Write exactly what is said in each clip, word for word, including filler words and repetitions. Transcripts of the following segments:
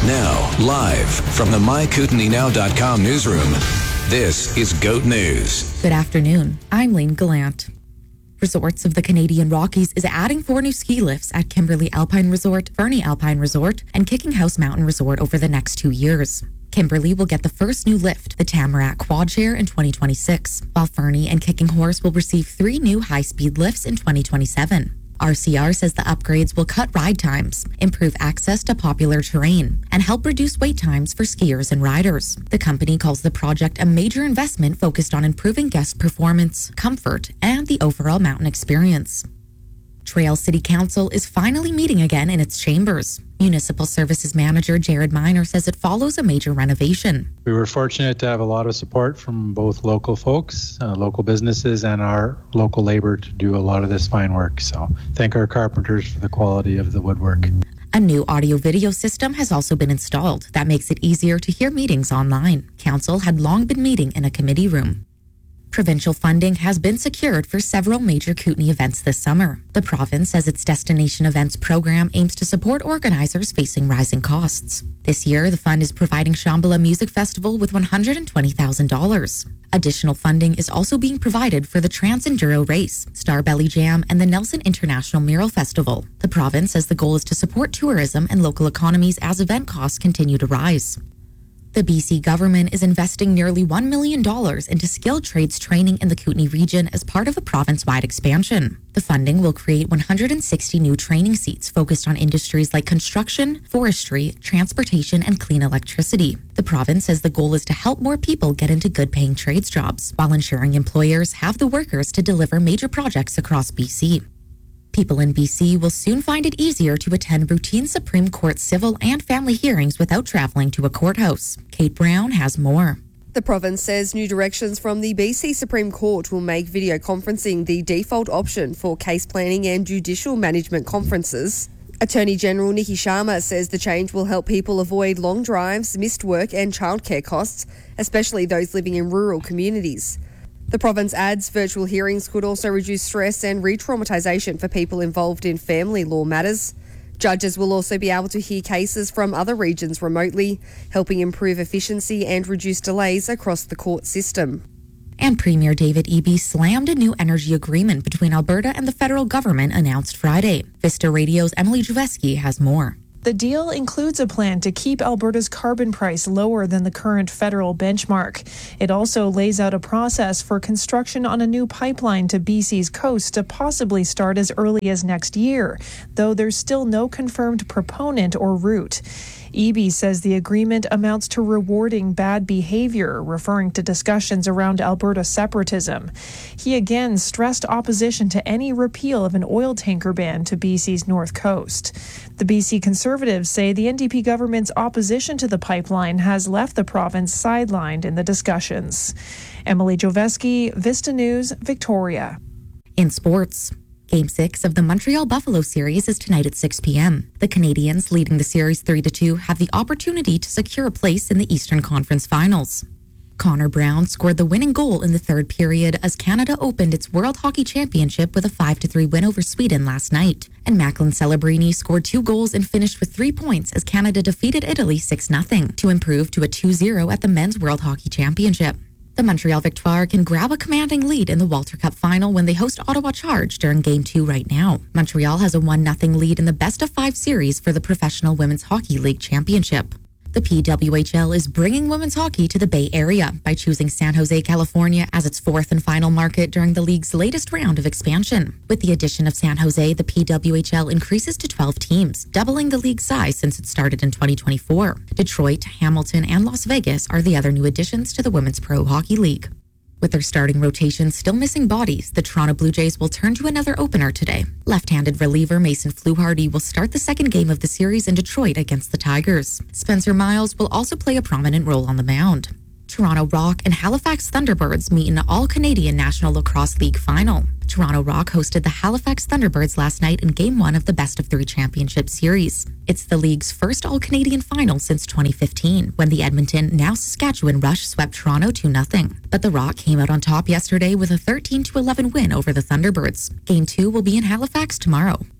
Now, live from the my kootenai now dot com newsroom, this is GOAT News. Good afternoon. I'm Lane Gallant. Resorts of the Canadian Rockies is adding four new ski lifts at Kimberley Alpine Resort, Fernie Alpine Resort, and Kicking House Mountain Resort over the next two years. Kimberley will get the first new lift, the Tamarack Quad Chair, in twenty twenty-six, while Fernie and Kicking Horse will receive three new high-speed lifts in twenty twenty-seven. R C R says the upgrades will cut ride times, improve access to popular terrain, and help reduce wait times for skiers and riders. The company calls the project a major investment focused on improving guest performance, comfort, and the overall mountain experience. Trail City Council is finally meeting again in its chambers. Municipal Services Manager Jared Miner says it follows a major renovation. We were fortunate to have a lot of support from both local folks, uh, local businesses, and our local labor to do a lot of this fine work. So thank our carpenters for the quality of the woodwork. A new audio-video system has also been installed that makes it easier to hear meetings online. Council had long been meeting in a committee room. Provincial funding has been secured for several major Kootenai events this summer. The province says its Destination Events program aims to support organizers facing rising costs. This year, the fund is providing Shambhala Music Festival with one hundred twenty thousand dollars. Additional funding is also being provided for the Trans Enduro Race, Star Belly Jam, and the Nelson International Mural Festival. The province says the goal is to support tourism and local economies as event costs continue to rise. The B C government is investing nearly one million dollars into skilled trades training in the Kootenai region as part of a province-wide expansion. The funding will create one hundred sixty new training seats focused on industries like construction, forestry, transportation, and clean electricity. The province says the goal is to help more people get into good-paying trades jobs, while ensuring employers have the workers to deliver major projects across B C. People in B C will soon find it easier to attend routine Supreme Court civil and family hearings without traveling to a courthouse. Kate Brown has more. The province says new directions from the B C Supreme Court will make video conferencing the default option for case planning and judicial management conferences. Attorney General Nikki Sharma says the change will help people avoid long drives, missed work and childcare costs, especially those living in rural communities. The province adds virtual hearings could also reduce stress and re-traumatisation for people involved in family law matters. Judges will also be able to hear cases from other regions remotely, helping improve efficiency and reduce delays across the court system. And Premier David Eby slammed a new energy agreement between Alberta and the federal government announced Friday. Vista Radio's Emily Juveski has more. The deal includes a plan to keep Alberta's carbon price lower than the current federal benchmark. It also lays out a process for construction on a new pipeline to B C's coast to possibly start as early as next year, though there's still no confirmed proponent or route. Eby says the agreement amounts to rewarding bad behavior, referring to discussions around Alberta separatism. He again stressed opposition to any repeal of an oil tanker ban to B C's north coast. The B C Conservatives say the N D P government's opposition to the pipeline has left the province sidelined in the discussions. Emily Joveski, Vista News, Victoria. In sports, Game six of the Montreal Buffalo series is tonight at six p.m. The Canadians, leading the series three to two, have the opportunity to secure a place in the Eastern Conference Finals. Connor Brown scored the winning goal in the third period as Canada opened its World Hockey Championship with a five to three win over Sweden last night. And Macklin Celebrini scored two goals and finished with three points as Canada defeated Italy six nothing to improve to a two zero at the Men's World Hockey Championship. The Montreal Victoire can grab a commanding lead in the Walter Cup final when they host Ottawa Charge during Game two right now. Montreal has a one nothing lead in the best of five series for the Professional Women's Hockey League Championship. The P W H L is bringing women's hockey to the Bay Area by choosing San Jose, California as its fourth and final market during the league's latest round of expansion. With the addition of San Jose, the P W H L increases to twelve teams, doubling the league's size since it started in twenty twenty-four. Detroit, Hamilton, and Las Vegas are the other new additions to the Women's Pro Hockey League. With their starting rotation still missing bodies, the Toronto Blue Jays will turn to another opener today. Left-handed reliever Mason Fluharty will start the second game of the series in Detroit against the Tigers. Spencer Miles will also play a prominent role on the mound. Toronto Rock and Halifax Thunderbirds meet in the All-Canadian National Lacrosse League final. Toronto Rock hosted the Halifax Thunderbirds last night in Game one of the Best of Three Championship Series. It's the league's first All-Canadian final since twenty fifteen, when the Edmonton, now Saskatchewan Rush swept Toronto two nothing. But the Rock came out on top yesterday with a thirteen to eleven win over the Thunderbirds. Game two will be in Halifax tomorrow.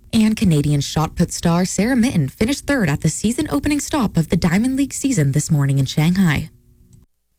And Canadian shot put star Sarah Mitten finished third at the season opening stop of the Diamond League season this morning in Shanghai.